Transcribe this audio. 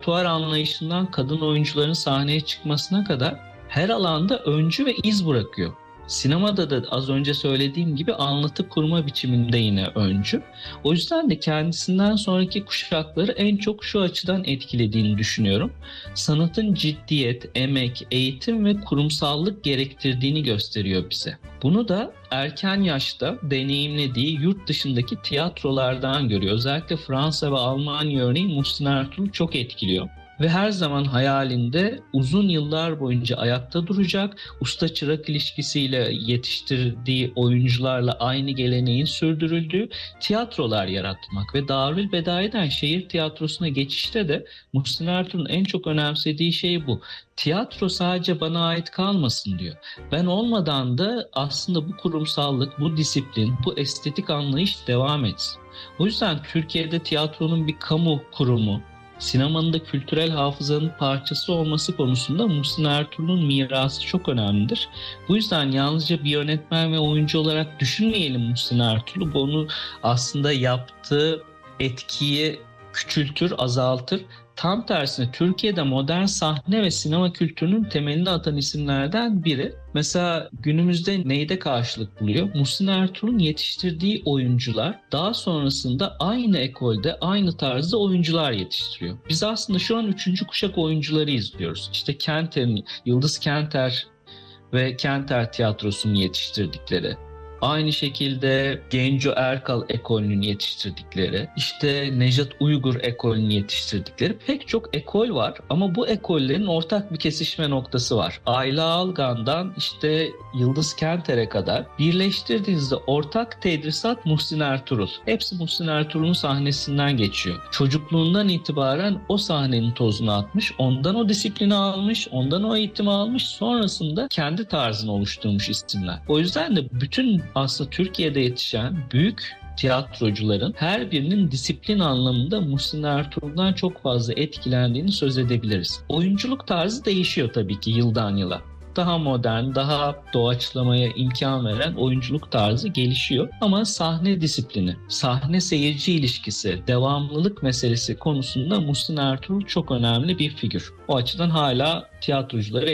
repertuar anlayışından kadın oyuncuların sahneye çıkmasına kadar her alanda öncü ve iz bırakıyor. Sinemada da az önce söylediğim gibi anlatı kurma biçiminde yine öncü. O yüzden de kendisinden sonraki kuşakları en çok şu açıdan etkilediğini düşünüyorum. Sanatın ciddiyet, emek, eğitim ve kurumsallık gerektirdiğini gösteriyor bize. Bunu da erken yaşta deneyimlediği yurt dışındaki tiyatrolardan görüyor. Özellikle Fransa ve Almanya örneği Muhsin Ertuğrul çok etkiliyor. Ve her zaman hayalinde uzun yıllar boyunca ayakta duracak, usta-çırak ilişkisiyle yetiştirdiği oyuncularla aynı geleneğin sürdürüldüğü tiyatrolar yaratmak. Ve Darülbedai'den şehir tiyatrosuna geçişte de Muhsin Ertuğrul'un en çok önemsediği şey bu. Tiyatro sadece bana ait kalmasın diyor. Ben olmadan da aslında bu kurumsallık, bu disiplin, bu estetik anlayış devam etsin. O yüzden Türkiye'de tiyatronun bir kamu kurumu, sinemanın da kültürel hafızanın parçası olması konusunda Muhsin Ertuğrul'un mirası çok önemlidir. Bu yüzden yalnızca bir yönetmen ve oyuncu olarak düşünmeyelim Muhsin Ertuğrul'u. Bunu aslında yaptığı etkiyi küçültür, azaltır. Tam tersine Türkiye'de modern sahne ve sinema kültürünün temelini atan isimlerden biri. Mesela günümüzde neyde karşılık buluyor? Muhsin Ertuğrul'un yetiştirdiği oyuncular daha sonrasında aynı ekolde, aynı tarzda oyuncular yetiştiriyor. Biz aslında şu an 3. kuşak oyuncuları izliyoruz. İşte Kenter'in, Yıldız Kenter ve Kenter Tiyatrosu'nun yetiştirdikleri. Aynı şekilde Genco Erkal ekolünün yetiştirdikleri, işte Nejat Uygur ekolünün yetiştirdikleri pek çok ekol var. Ama bu ekollerin ortak bir kesişme noktası var. Ayla Algan'dan işte Yıldız Kenter'e kadar birleştirdiğinizde ortak tedrisat Muhsin Ertuğrul. Hepsi Muhsin Ertuğrul'un sahnesinden geçiyor. Çocukluğundan itibaren o sahnenin tozunu atmış, ondan o disiplini almış, ondan o eğitimi almış, sonrasında kendi tarzını oluşturmuş isimler. O yüzden de bütün aslında Türkiye'de yetişen büyük tiyatrocuların her birinin disiplin anlamında Muhsin Ertuğrul'dan çok fazla etkilendiğini söz edebiliriz. Oyunculuk tarzı değişiyor tabii ki yıldan yıla. Daha modern, daha doğaçlamaya imkan veren oyunculuk tarzı gelişiyor. Ama sahne disiplini, sahne seyirci ilişkisi, devamlılık meselesi konusunda Muhsin Ertuğrul çok önemli bir figür. O açıdan hala tiyatrocuları